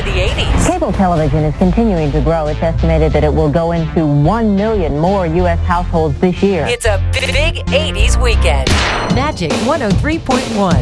the 80s. Cable television is continuing to grow. It's estimated that it will go into 1 million more U.S. households this year. It's a big 80s weekend. Magic 103.1.